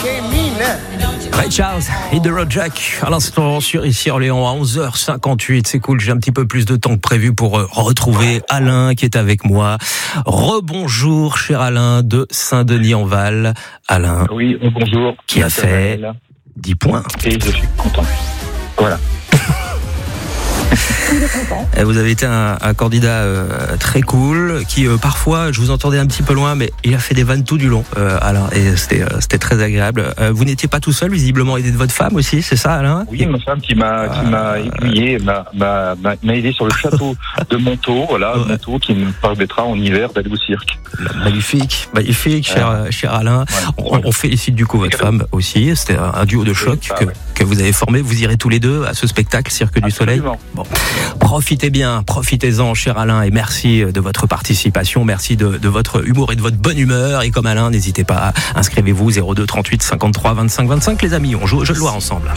Ray Charles, Hit the Road Jack, à l'instant sur ici Orléans à 11h58. C'est cool, j'ai un petit peu plus de temps que prévu pour retrouver Alain qui est avec moi. Rebonjour cher Alain de Saint-Denis-en-Val. Alain. Oui, bonjour. Qui a fait 10 points. Et je suis content. Voilà. Vous avez été un candidat très cool qui parfois, je vous entendais un petit peu loin, mais il a fait des vannes tout du long, Alain, et c'était très agréable. Vous n'étiez pas tout seul, visiblement aidé de votre femme aussi, c'est ça, Alain ? Oui, ma femme qui m'a aiguillé, m'a aidé sur le château de Montaut, voilà, Montaut qui me permettra en hiver d'aller au cirque. Magnifique, cher Alain. Ouais. On félicite du coup votre femme aussi. C'était un duo de choc que vous avez formé. Vous irez tous les deux à ce spectacle Cirque du Soleil. Bon. Profitez-en, cher Alain, et merci de votre participation, merci de votre humour et de votre bonne humeur. Et comme Alain, n'hésitez pas, inscrivez-vous 02 38 53 25 25. Les amis, on joue au jeu de Loire ensemble.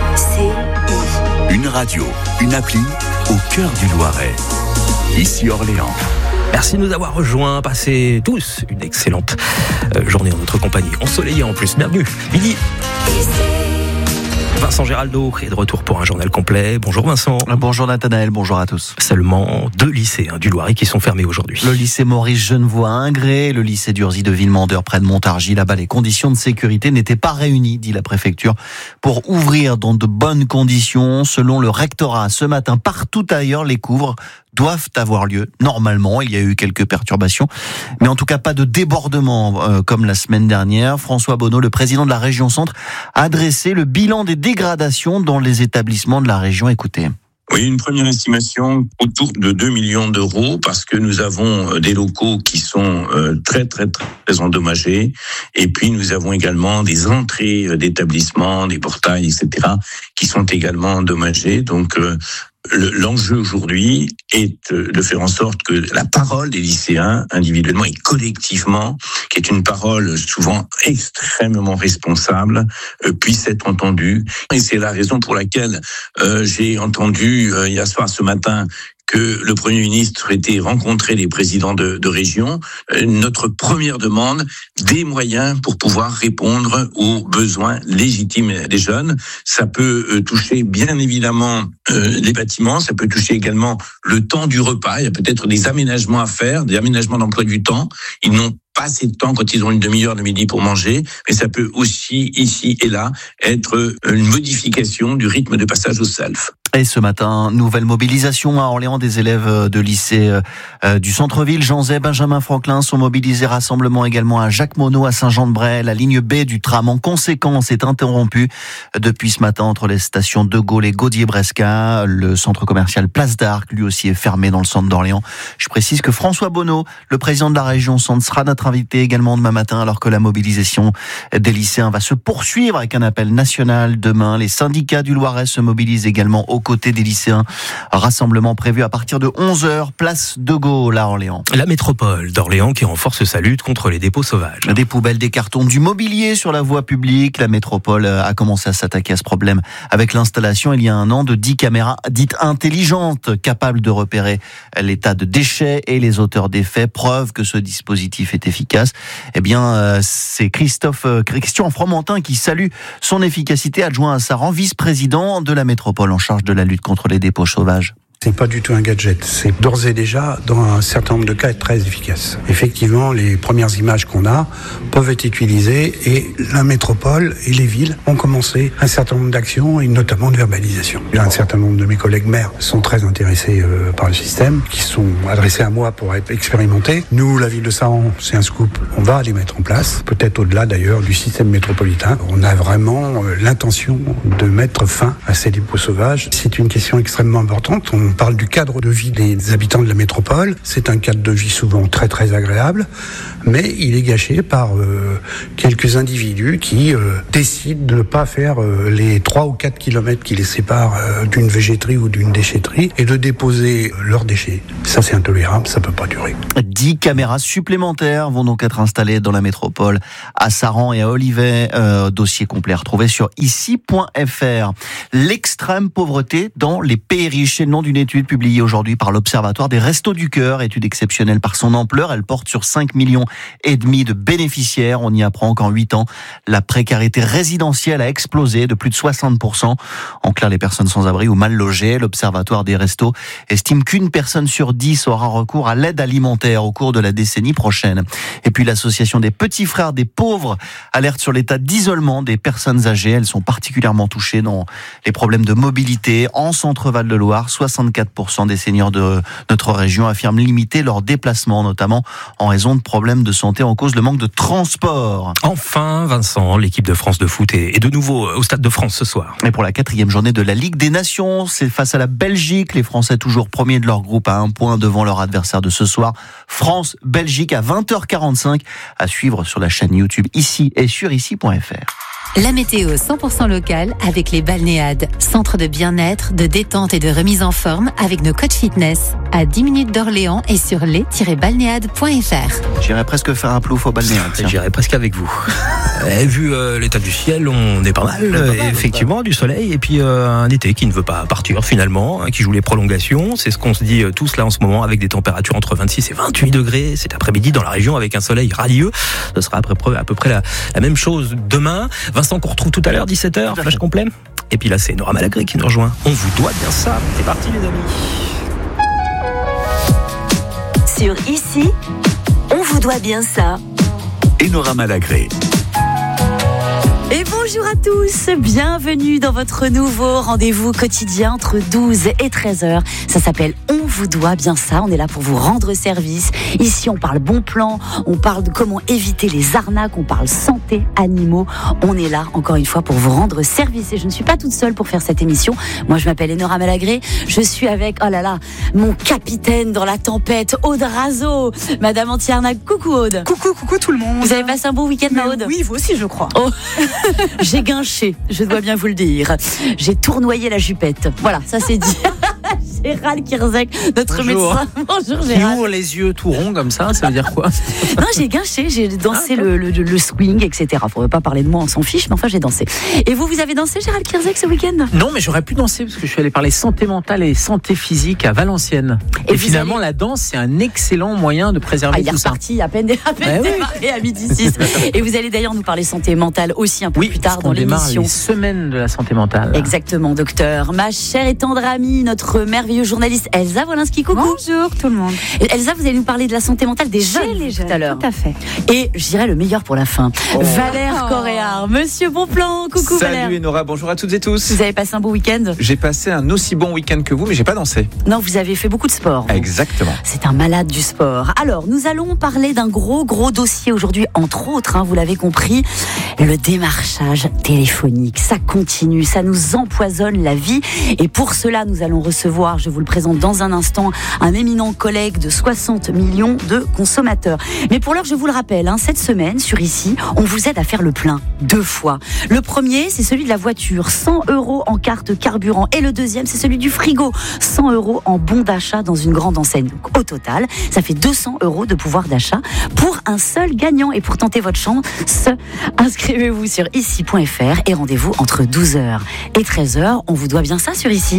Une radio, une appli au cœur du Loiret. Ici Orléans. Merci de nous avoir rejoints. Passez tous une excellente journée en notre compagnie. Ensoleillée en plus. Bienvenue. Midi. Vincent Géraldo est de retour pour un journal complet. Bonjour Vincent. Bonjour Nathanaël, bonjour à tous. Seulement 2 lycées du Loiret qui sont fermés aujourd'hui. Le lycée Maurice Genevoix à Ingré, le lycée d'Urzy de Villemandeur près de Montargis. Là-bas, les conditions de sécurité n'étaient pas réunies, dit la préfecture, pour ouvrir dans de bonnes conditions. Selon le rectorat, ce matin, partout ailleurs, les couvre doivent avoir lieu. Normalement, il y a eu quelques perturbations, mais en tout cas pas de débordement comme la semaine dernière. François Bonneau, le président de la région Centre, a dressé le bilan des dégradations dans les établissements de la région. Écoutez. Oui, une première estimation autour de 2 millions d'euros parce que nous avons des locaux qui sont très endommagés et puis nous avons également des entrées d'établissements, des portails, etc. qui sont également endommagés. Donc, l'enjeu aujourd'hui est de faire en sorte que la parole des lycéens, individuellement et collectivement, qui est une parole souvent extrêmement responsable, puisse être entendue. Et c'est la raison pour laquelle j'ai entendu hier soir, ce matin, que le Premier ministre était rencontré les présidents de région. Notre première demande, des moyens pour pouvoir répondre aux besoins légitimes des jeunes. Ça peut toucher bien évidemment les bâtiments, ça peut toucher également le temps du repas. Il y a peut-être des aménagements à faire, des aménagements d'emploi du temps. Ils n'ont pas assez de temps quand ils ont une demi-heure de midi pour manger, mais ça peut aussi, ici et là, être une modification du rythme de passage au self. Et ce matin, nouvelle mobilisation à Orléans des élèves de lycée du centre-ville. Jean Zay, Benjamin Franklin sont mobilisés. Rassemblement également à Jacques Monod, à Saint-Jean-de-Bray. La ligne B du tram en conséquence est interrompue depuis ce matin entre les stations de Gaulle et Gaudier-Bresca. Le centre commercial Place d'Arc, lui aussi, est fermé dans le centre d'Orléans. Je précise que François Bonneau, le président de la région Centre, sera notre invité également demain matin alors que la mobilisation des lycéens va se poursuivre avec un appel national demain. Les syndicats du Loiret se mobilisent également aux côtés des lycéens. Rassemblement prévu à partir de 11h, place de Gaulle à Orléans. La métropole d'Orléans qui renforce sa lutte contre les dépôts sauvages. Des poubelles, des cartons, du mobilier sur la voie publique. La métropole a commencé à s'attaquer à ce problème avec l'installation il y a un an de 10 caméras dites intelligentes capables de repérer l'état de déchets et les auteurs des faits. Preuve que ce dispositif est efficace. Eh bien, c'est Christian Fromentin qui salue son efficacité, adjoint à Saran, vice-président de la métropole en charge de la lutte contre les dépôts sauvages. C'est pas du tout un gadget, c'est d'ores et déjà, dans un certain nombre de cas, très efficace. Effectivement, les premières images qu'on a peuvent être utilisées et la métropole et les villes ont commencé un certain nombre d'actions et notamment de verbalisation. Un certain nombre de mes collègues maires sont très intéressés par le système, qui sont adressés à moi pour être expérimentés. Nous, la ville de Saran, c'est un scoop, on va les mettre en place, peut-être au-delà d'ailleurs du système métropolitain. On a vraiment l'intention de mettre fin à ces dépôts sauvages. C'est une question extrêmement importante. On parle du cadre de vie des habitants de la métropole. C'est un cadre de vie souvent très agréable, mais il est gâché par quelques individus qui décident de ne pas faire les 3 ou 4 kilomètres qui les séparent d'une végéterie ou d'une déchetterie et de déposer leurs déchets. Ça, c'est intolérable, ça peut pas durer. 10 caméras supplémentaires vont donc être installées dans la métropole à Saran et à Olivet. Dossier complet retrouvé sur ici.fr. L'extrême pauvreté dans les pays riches, c'est le nom d'une une étude publiée aujourd'hui par l'Observatoire des Restos du Cœur, étude exceptionnelle par son ampleur. Elle porte sur 5,5 millions de bénéficiaires. On y apprend qu'en 8 ans, la précarité résidentielle a explosé de plus de 60%. En clair, les personnes sans abri ou mal logées. L'Observatoire des Restos estime qu'une personne sur 10 aura recours à l'aide alimentaire au cours de la décennie prochaine. Et puis l'association des petits frères des pauvres alerte sur l'état d'isolement des personnes âgées. Elles sont particulièrement touchées dans les problèmes de mobilité. En Centre-Val de Loire, 64% des seniors de notre région affirment limiter leurs déplacements, notamment en raison de problèmes de santé en cause le manque de transport. Enfin, Vincent, l'équipe de France de foot est de nouveau au Stade de France ce soir. Et pour la 4e journée de la Ligue des Nations, c'est face à la Belgique. Les Français toujours premiers de leur groupe à 1 point devant leur adversaire de ce soir. France-Belgique à 20h45 à suivre sur la chaîne YouTube ici et sur ici.fr. La météo 100% locale avec les Balnéades, centre de bien-être, de détente et de remise en forme avec nos coachs fitness à 10 minutes d'Orléans et sur les-balnéades.fr. J'irais presque faire un plouf aux Balnéades. J'irais presque avec vous. Vu l'état du ciel, on est pas mal. Effectivement, du soleil et puis un été qui ne veut pas partir finalement, qui joue les prolongations. C'est ce qu'on se dit tous là en ce moment avec des températures entre 26 et 28 degrés cet après-midi dans la région avec un soleil radieux. Ce sera à peu près la même chose demain. Vincent qu'on retrouve tout à l'heure, 17h, flash complet. Et puis là, c'est Nora Malagré qui nous rejoint. On vous doit bien ça. C'est parti, les amis. Sur Ici, on vous doit bien ça. Et Nora Malagré. Et bonjour à tous, bienvenue dans votre nouveau rendez-vous quotidien entre 12 et 13h. Ça s'appelle On vous doit bien ça, on est là pour vous rendre service. Ici on parle bon plan, on parle de comment éviter les arnaques, on parle santé, animaux. On est là encore une fois pour vous rendre service et je ne suis pas toute seule pour faire cette émission. Moi je m'appelle Nora Malagré, je suis avec, oh là là, mon capitaine dans la tempête, Aude Razo, Madame Anti-Arnaque. Coucou Aude. Coucou tout le monde. Vous avez passé un bon week-end, ma Aude? Oui, vous aussi je crois. Oh. J'ai guinché, je dois bien vous le dire. J'ai tournoyé la jupette. Voilà, ça c'est dit. Gérald Kierzek, notre médecin. Bonjour Gérald. Il ouvre les yeux tout ronds comme ça veut dire quoi? Non, j'ai guinché, j'ai dansé le swing, etc. Faudrait pas parler de moi, on s'en fiche, mais enfin j'ai dansé. Et vous avez dansé Gérald Kierzek ce week-end? Non, mais j'aurais pu danser parce que je suis allé parler santé mentale et santé physique à Valenciennes. Et finalement, la danse, c'est un excellent moyen de préserver tout ça. Il est reparti à peine démarré à midi 6. Et vous allez d'ailleurs nous parler santé mentale aussi un peu plus tard dans l'émission. On démarre les semaines de la santé mentale. Exactement, docteur. Ma chère et tendre amie, notre merveilleuse journaliste Elsa Wolinski, coucou. Bonjour tout le monde. Elsa, vous allez nous parler de la santé mentale des jeunes, les jeunes tout à l'heure. Tout à fait. Et je dirais le meilleur pour la fin. Valère Coréard, monsieur Bonplan, coucou Valère. Salut Nora, bonjour à toutes et tous. Vous avez passé un beau week-end? J'ai passé un aussi bon week-end que vous, mais j'ai pas dansé. Non, vous avez fait beaucoup de sport. Exactement. C'est un malade du sport. Alors, nous allons parler d'un gros dossier aujourd'hui, entre autres, vous l'avez compris, le démarchage téléphonique. Ça continue, ça nous empoisonne la vie. Et pour cela, nous allons recevoir, je vous le présente dans un instant, un éminent collègue de 60 millions de consommateurs. Mais pour l'heure, je vous le rappelle, cette semaine, sur Ici, on vous aide à faire le plein 2 fois. Le premier, c'est celui de la voiture, 100 € en carte carburant. Et le deuxième, c'est celui du frigo, 100 € en bon d'achat dans une grande enseigne. Donc, au total, ça fait 200 € de pouvoir d'achat pour un seul gagnant. Et pour tenter votre chance, inscrivez-vous sur ici.fr et rendez-vous entre 12h et 13h. On vous doit bien ça sur Ici.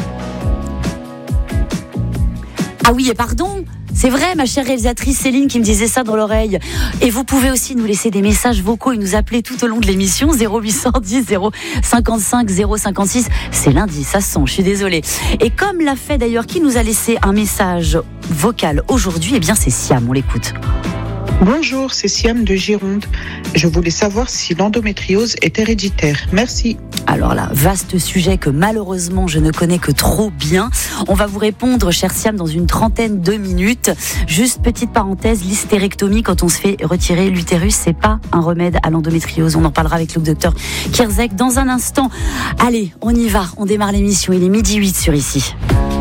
Ah oui, et pardon, c'est vrai, ma chère réalisatrice Céline qui me disait ça dans l'oreille. Et vous pouvez aussi nous laisser des messages vocaux et nous appeler tout au long de l'émission 0810 055 056. C'est lundi, ça se sent, je suis désolée. Et comme l'a fait d'ailleurs, qui nous a laissé un message vocal aujourd'hui, eh bien c'est Siam, on l'écoute. Bonjour, c'est Siam de Gironde. Je voulais savoir si l'endométriose est héréditaire. Merci. Alors là, vaste sujet que malheureusement je ne connais que trop bien. On va vous répondre, cher Siam, dans une trentaine de minutes. Juste petite parenthèse, l'hystérectomie, quand on se fait retirer l'utérus, c'est pas un remède à l'endométriose. On en parlera avec le docteur Kierzek dans un instant. Allez, on y va, on démarre l'émission. Il est 12h08 sur Ici.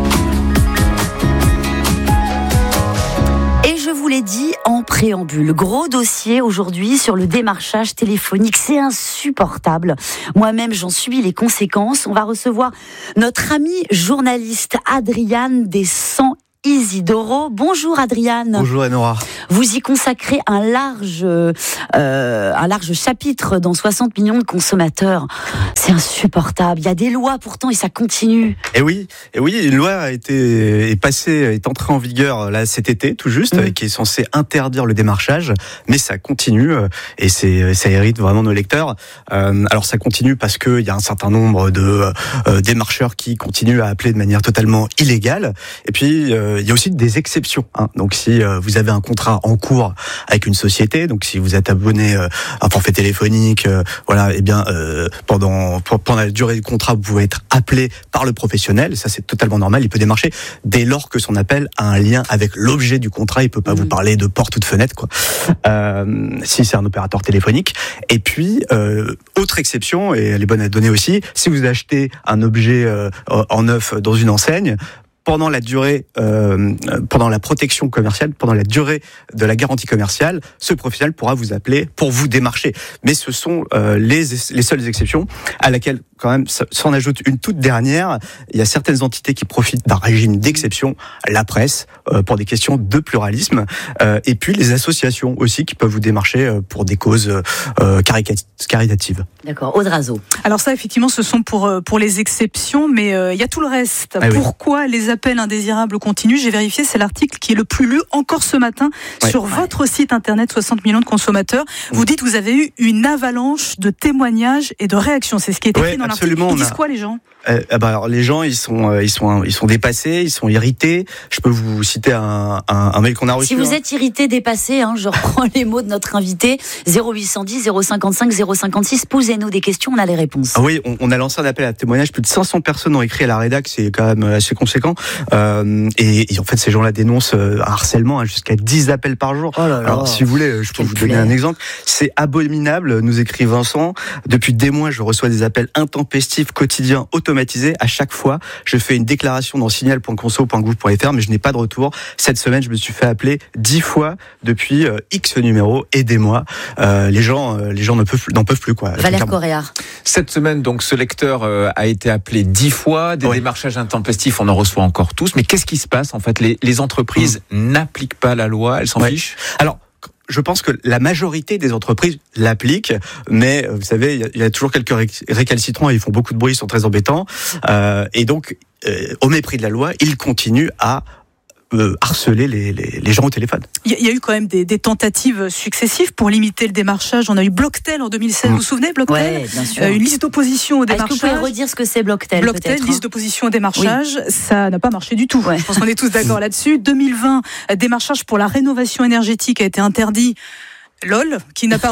Je vous l'ai dit en préambule, gros dossier aujourd'hui sur le démarchage téléphonique, c'est insupportable. Moi-même, j'en subis les conséquences. On va recevoir notre amie journaliste Adriane des 100 Isidoro. Bonjour Adriane. Bonjour Enora. Vous y consacrez un large chapitre dans 60 millions de consommateurs. C'est insupportable. Il y a des lois pourtant et ça continue. Et oui, une loi est entrée en vigueur là cet été tout juste, qui est censée interdire le démarchage, mais ça continue et ça hérite vraiment nos lecteurs. Alors ça continue parce que il y a un certain nombre de démarcheurs qui continuent à appeler de manière totalement illégale. Et puis il y a aussi des exceptions. Donc si vous avez un contrat en cours avec une société, donc si vous êtes abonné à un forfait téléphonique, pendant la durée du contrat, vous pouvez être appelé par le professionnel. Ça c'est totalement normal. Il peut démarcher dès lors que son appel a un lien avec l'objet du contrat. Il peut pas vous parler de porte ou de fenêtre, quoi. Si c'est un opérateur téléphonique. Et puis autre exception, et elle est bonne à donner aussi, si vous achetez un objet en neuf dans une enseigne, pendant la durée, pendant la protection commerciale, pendant la durée de la garantie commerciale, ce professionnel pourra vous appeler pour vous démarcher. Mais ce sont les seules exceptions, à laquelle quand même s'en ajoute une toute dernière. Il y a certaines entités qui profitent d'un régime d'exception, la presse, pour des questions de pluralisme, et puis les associations aussi qui peuvent vous démarcher pour des causes caritatives. D'accord, Audrazo. Alors ça, effectivement, ce sont pour les exceptions, mais il y a tout le reste. Pourquoi les appels indésirables continuent? J'ai vérifié, c'est l'article qui est le plus lu encore ce matin sur votre site internet 60 millions de consommateurs. Vous dites que vous avez eu une avalanche de témoignages et de réactions. C'est ce qui est écrit dans l'article. Ils disent quoi les gens? Alors les gens ils sont dépassés, ils sont irrités. Je peux vous citer un mail qu'on a reçu. Si vous êtes irrité, dépassé, je reprends les mots de notre invité, 0810 055 056, posez-nous des questions, on a les réponses. Oui, on a lancé un appel à témoignage, plus de 500 personnes ont écrit à la rédac, c'est quand même assez conséquent. Et en fait ces gens-là dénoncent un harcèlement jusqu'à 10 appels par jour. Alors si vous voulez, je peux vous donner un exemple. C'est abominable, nous écrit Vincent. Depuis des mois, je reçois des appels intempestifs quotidiens automatisé. À chaque fois, je fais une déclaration dans signal.conso.gouv.fr, mais je n'ai pas de retour. Cette semaine, je me suis fait appeler 10 fois depuis X numéro. Aidez-moi. Les gens n'en peuvent plus, quoi. Valère Coréard. Cette semaine, donc, ce lecteur a été appelé 10 fois. Des démarchages intempestifs, on en reçoit encore tous. Mais qu'est-ce qui se passe? En fait, les entreprises n'appliquent pas la loi, elles s'en fichent? Alors, je pense que la majorité des entreprises l'appliquent, mais vous savez, il y a toujours quelques récalcitrants, ils font beaucoup de bruit, ils sont très embêtants, et donc, au mépris de la loi, ils continuent à harceler les gens au téléphone. Il y a eu quand même des tentatives successives pour limiter le démarchage. On a eu Blocktel en 2016, vous vous souvenez, Blocktel? Oui, bien sûr. Une liste d'opposition au démarchage. Est-ce que vous pouvez redire ce que c'est Blocktel? Blocktel, liste d'opposition au démarchage, ça n'a pas marché du tout. Je pense qu'on est tous d'accord là-dessus. 2020, démarchage pour la rénovation énergétique a été interdit. LOL, qui n'a pas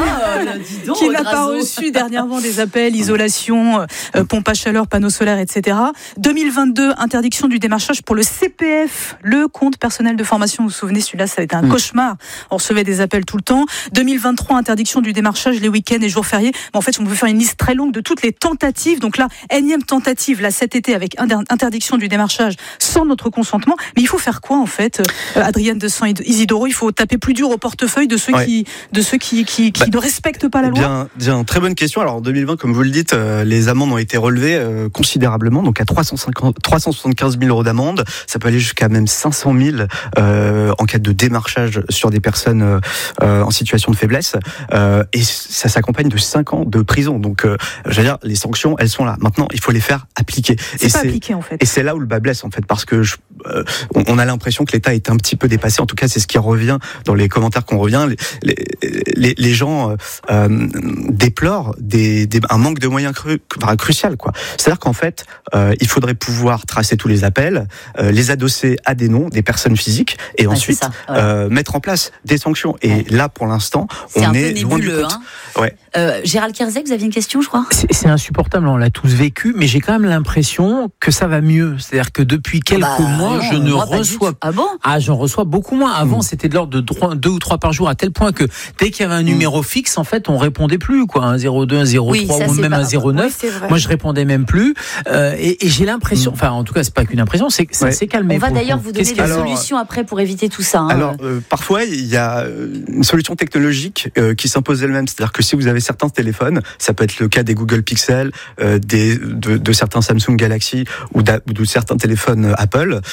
reçu dernièrement des appels, isolation, pompe à chaleur, panneaux solaires, etc. 2022, interdiction du démarchage pour le CPF, le compte personnel de formation. Vous vous souvenez, celui-là, ça a été un cauchemar. On recevait des appels tout le temps. 2023, interdiction du démarchage les week-ends et jours fériés. Mais en fait, on peut faire une liste très longue de toutes les tentatives. Donc là, énième tentative, là, cet été, avec interdiction du démarchage sans notre consentement. Mais il faut faire quoi, en fait, Adrienne de Isidoro? Il faut taper plus dur au portefeuille de ceux qui ne respectent pas la loi? Bien, très bonne question. Alors en 2020, comme vous le dites, les amendes ont été relevées considérablement, donc à 375 000 euros d'amende. Ça peut aller jusqu'à même 500 000 en cas de démarchage sur des personnes en situation de faiblesse. Et ça s'accompagne de 5 ans de prison. Donc, j'allais dire, les sanctions, elles sont là. Maintenant, il faut les faire appliquer. C'est pas appliqué, en fait. Et c'est là où le bas blesse, en fait, parce que on a l'impression que l'État est un petit peu dépassé. En tout cas, c'est ce qui revient dans les commentaires qu'on revient. Les gens déplorent un manque de moyens crucial, quoi. C'est-à-dire qu'en fait, il faudrait pouvoir tracer tous les appels, les adosser à des noms, des personnes physiques, et ensuite mettre en place des sanctions. Et là, pour l'instant, on est loin du compte. Gérald Kierzek, vous aviez une question, je crois? C'est insupportable, on l'a tous vécu, mais j'ai quand même l'impression que ça va mieux. C'est-à-dire que depuis quelques mois, je ne reçois... Ah bon? J'en reçois beaucoup moins. Avant, c'était de l'ordre de 2 ou 3 par jour, à tel point que dès qu'il y avait un numéro fixe, en fait, on répondait plus, quoi. Un 02, un 03 ou même un 09. Moi, je répondais même plus. Et j'ai l'impression, enfin, en tout cas, c'est pas qu'une impression, c'est que ça s'est calmé. On va d'ailleurs vous donner des solutions après pour éviter tout ça. Alors, parfois, il y a une solution technologique qui s'impose elle-même. C'est-à-dire que si vous avez certains téléphones, ça peut être le cas des Google Pixel, de certains Samsung Galaxy ou de certains téléphones Apple,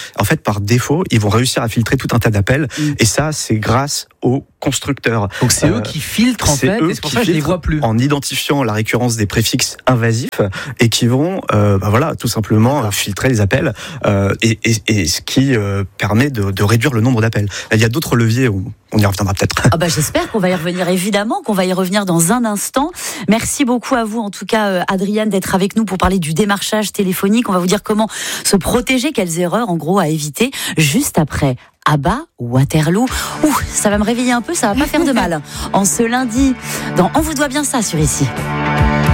En fait, par défaut, ils vont réussir à filtrer tout un tas d'appels. Et ça, c'est grâce aux constructeurs. Donc c'est eux qui filtrent en fait, et c'est pour ça que je les vois plus. En identifiant la récurrence des préfixes invasifs et qui vont, tout simplement filtrer les appels et ce qui permet de réduire le nombre d'appels. Il y a d'autres leviers où on y reviendra peut-être. J'espère qu'on va y revenir, évidemment, qu'on va y revenir dans un instant. Merci beaucoup à vous, en tout cas, Adriane, d'être avec nous pour parler du démarchage téléphonique. On va vous dire comment se protéger, quelles erreurs, en gros, à éviter, juste après ABBA, Waterloo. Ça va me réveiller un peu, ça va pas faire de mal. En ce lundi, dans On vous doit bien ça sur Ici.